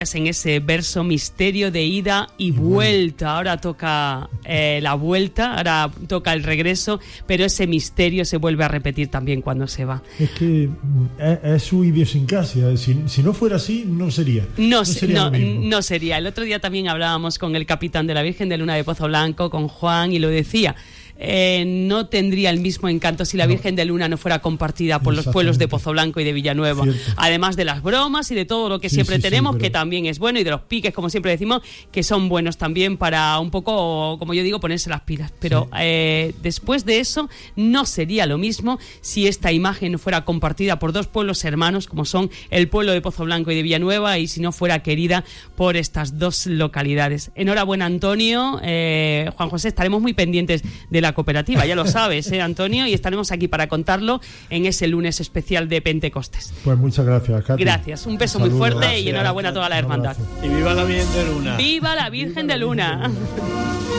en ese verso misterio de ida y vuelta. Ahora toca la vuelta, ahora toca el regreso, pero ese misterio se vuelve a repetir también cuando se va. Es que es su idiosincrasia. Si no fuera así, no sería. No sería. El otro día también hablábamos con el capitán de la Virgen de Luna de Pozo Blanco, con Juan, y lo decía. No tendría el mismo encanto si la Virgen de Luna no fuera compartida por los pueblos de Pozo Blanco y de Villanueva. Cierto. Además de las bromas y de todo lo que siempre tenemos, pero que también es bueno, y de los piques, como siempre decimos, que son buenos también para un poco, como yo digo, ponerse las pilas. Pero después de eso, no sería lo mismo si esta imagen no fuera compartida por dos pueblos hermanos, como son el pueblo de Pozo Blanco y de Villanueva, y si no fuera querida por estas dos localidades. Enhorabuena, Antonio. Juan José, estaremos muy pendientes de la cooperativa, ya lo sabes, Antonio, y estaremos aquí para contarlo en ese lunes especial de Pentecostés. Pues muchas gracias, Katy. Gracias, un beso muy fuerte y enhorabuena a toda la hermandad. Y viva la Virgen de Luna. ¡Viva la Virgen de Luna!